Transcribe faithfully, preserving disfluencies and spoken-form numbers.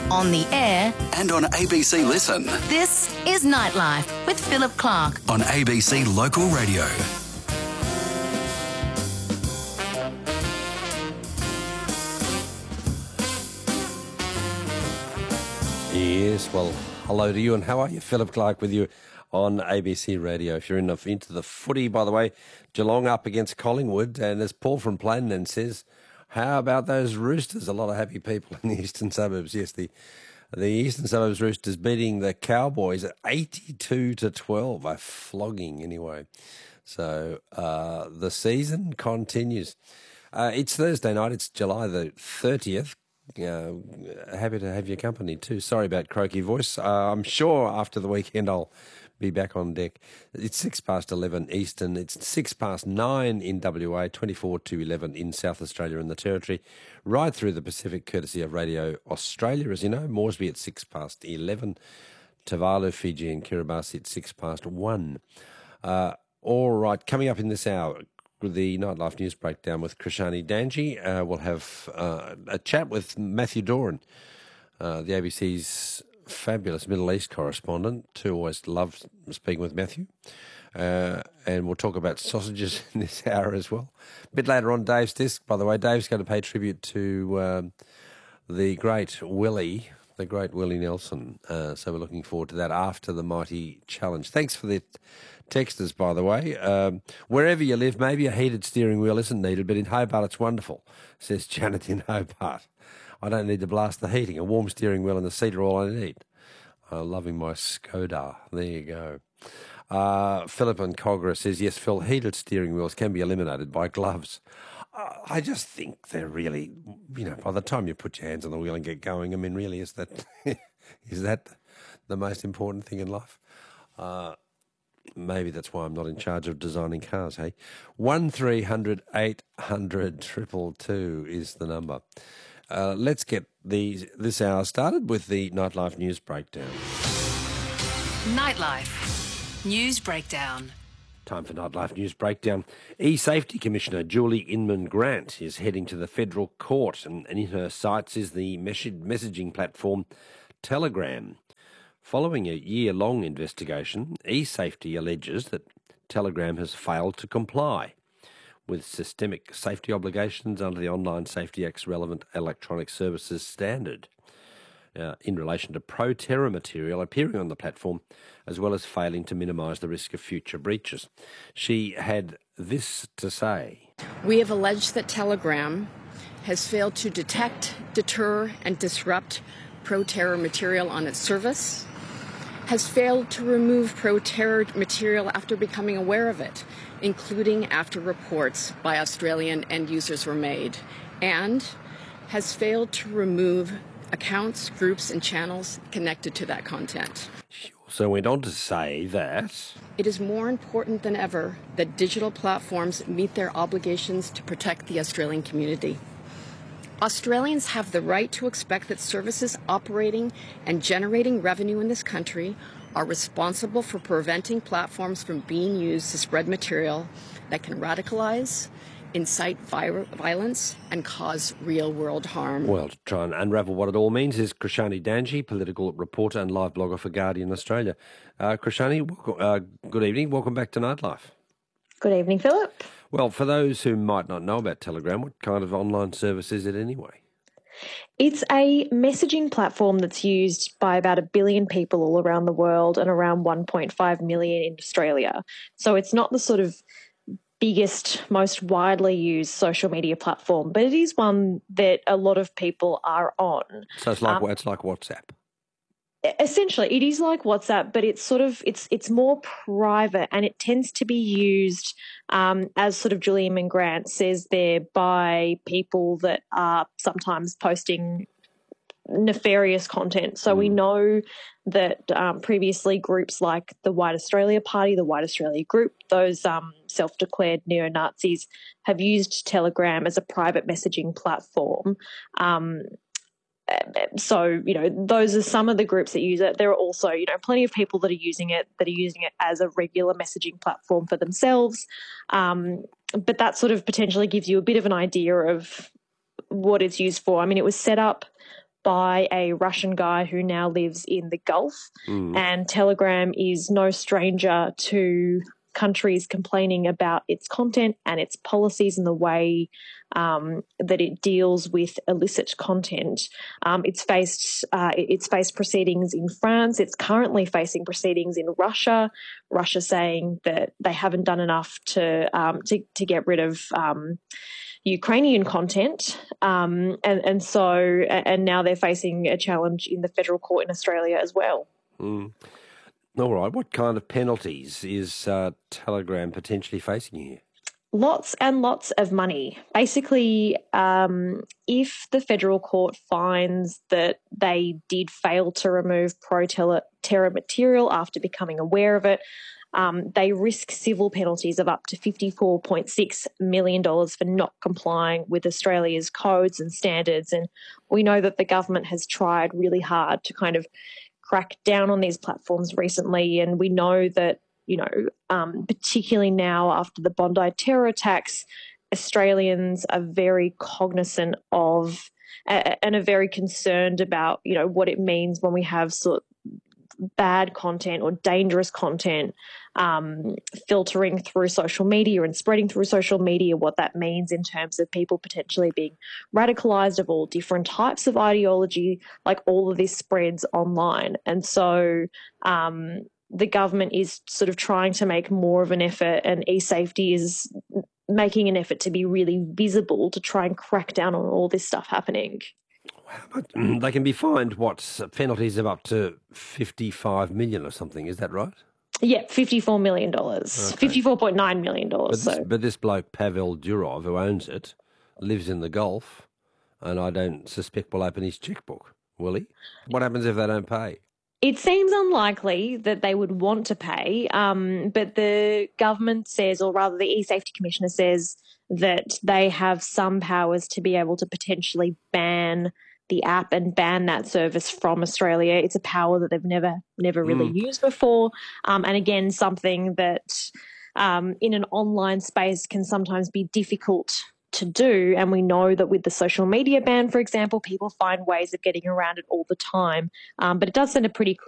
on the air and on A B C Listen. This is Nightlife with Philip Clark on A B C Local Radio. Yes, well, hello to you and how are you? Philip Clark with you on A B C Radio. If you're in the, into the footy, by the way, Geelong up against Collingwood, and as Paul from Plainland says, how about those Roosters? A lot of happy people in the eastern suburbs. Yes, the the eastern suburbs Roosters beating the Cowboys at eighty-two to twelve, a flogging anyway. So uh, the season continues. Uh, it's Thursday night. It's July the thirtieth. Uh, happy to have your company too. Sorry about croaky voice. Uh, I'm sure after the weekend I'll be back on deck. It's six past eleven Eastern. It's six past nine in W A, twenty-four to eleven in South Australia and the Territory, right through the Pacific, courtesy of Radio Australia. As you know, Moresby at six past eleven, Tuvalu, Fiji and Kiribati at six past one. Uh, all right, coming up in this hour, the Nightlife News Breakdown with Krishani Danji. Uh, we'll have uh, a chat with Matthew Doran, uh, the A B C's fabulous Middle East correspondent, who always loves speaking with Matthew. Uh, and we'll talk about sausages in this hour as well. A bit later on, Dave's Disc, by the way. Dave's going to pay tribute to um, the great Willie, the great Willie Nelson. Uh, so we're looking forward to that after the Mighty Challenge. Thanks for the texters, by the way. Um, wherever you live, maybe a heated steering wheel isn't needed, but in Hobart it's wonderful, says Janet in Hobart. I don't need to blast the heating. A warm steering wheel and the seat are all I need. Uh, loving my Skoda. There you go. Uh, Philip and Cogra says, yes, Phil, heated steering wheels can be eliminated by gloves. Uh, I just think they're really, you know, by the time you put your hands on the wheel and get going, I mean, really, is that is that the most important thing in life? Uh, maybe that's why I'm not in charge of designing cars, hey? one three hundred eight hundred two two two is the number. Uh, let's get these, this hour started with the Nightlife News Breakdown. Nightlife News Breakdown. Time for Nightlife News Breakdown. E-Safety Commissioner Julie Inman-Grant is heading to the federal court, and, and in her sights is the messaging platform Telegram. Following a year-long investigation, E-Safety alleges that Telegram has failed to comply with systemic safety obligations under the Online Safety Act's relevant electronic services standard uh, in relation to pro-terror material appearing on the platform, as well as failing to minimise the risk of future breaches. She had this to say. We have alleged that Telegram has failed to detect, deter and disrupt pro-terror material on its service, has failed to remove pro-terror material after becoming aware of it, including after reports by Australian end users were made, and has failed to remove accounts, groups, and channels connected to that content. She also went on to say that it is more important than ever that digital platforms meet their obligations to protect the Australian community. Australians have the right to expect that services operating and generating revenue in this country are responsible for preventing platforms from being used to spread material that can radicalize, incite vi- violence, and cause real-world harm. Well, to try and unravel what it all means is Krishani Danji, political reporter and live blogger for Guardian Australia. Uh, Krishani, uh, good evening. Welcome back to Nightlife. Good evening, Philip. Well, for those who might not know about Telegram, what kind of online service is it anyway? It's a messaging platform that's used by about a billion people all around the world and around one point five million in Australia. So it's not the sort of biggest, most widely used social media platform, but it is one that a lot of people are on. So it's like um, it's like WhatsApp. Essentially, it is like WhatsApp, but it's sort of it's it's more private, and it tends to be used, um, as sort of Julie Inman-Grant says there, by people that are sometimes posting nefarious content. So mm. we know that um, previously groups like the White Australia Party, the White Australia Group, those um, self-declared neo-Nazis have used Telegram as a private messaging platform. Um, So, you know, those are some of the groups that use it. There are also, you know, plenty of people that are using it, that are using it as a regular messaging platform for themselves. Um, but that sort of potentially gives you a bit of an idea of what it's used for. I mean, it was set up by a Russian guy who now lives in the Gulf. Mm. And Telegram is no stranger to countries complaining about its content and its policies and the way um, that it deals with illicit content. Um, it's faced uh, it's faced proceedings in France. It's currently facing proceedings in Russia. Russia saying that they haven't done enough to um, to, to get rid of um, Ukrainian content, um, and and so and now they're facing a challenge in the federal court in Australia as well. Mm. All right. What kind of penalties is uh, Telegram potentially facing here? Lots and lots of money. Basically, um, if the federal court finds that they did fail to remove pro-terror material after becoming aware of it, um, they risk civil penalties of up to fifty-four point six million dollars for not complying with Australia's codes and standards. And we know that the government has tried really hard to kind of crack down on these platforms recently, and we know that, you know, um, particularly now after the Bondi terror attacks, Australians are very cognizant of uh, and are very concerned about, you know, what it means when we have sort of bad content or dangerous content um, filtering through social media and spreading through social media, what that means in terms of people potentially being radicalized of all different types of ideology, like all of this spreads online. And so um, the government is sort of trying to make more of an effort, and eSafety is making an effort to be really visible to try and crack down on all this stuff happening. But they can be fined, what, penalties of up to fifty-five million dollars or something, is that right? Yeah, fifty-four million dollars, okay. fifty-four point nine million dollars. But this, so. but this bloke, Pavel Durov, who owns it, lives in the Gulf, and I don't suspect will open his checkbook, will he? What happens if they don't pay? It seems unlikely that they would want to pay, um, but the government says, or rather the eSafety Commissioner says, that they have some powers to be able to potentially ban the app and ban that service from Australia. It's a power that they've never, never really mm. used before. Um, and again, something that um, in an online space can sometimes be difficult to do. And we know that with the social media ban, for example, people find ways of getting around it all the time. Um, but it does send a pretty clear